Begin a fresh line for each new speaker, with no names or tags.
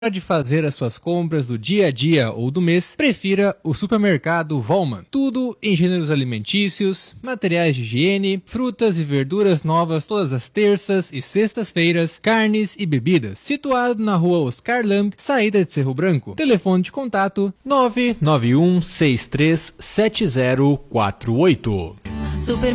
De fazer as suas compras do dia a dia ou do mês, prefira o supermercado Volman. Tudo em gêneros alimentícios, materiais de higiene, frutas e verduras novas todas as terças e sextas-feiras, carnes e bebidas. Situado na rua Oscar Lamb, saída de Cerro Branco. Telefone de contato 991637048.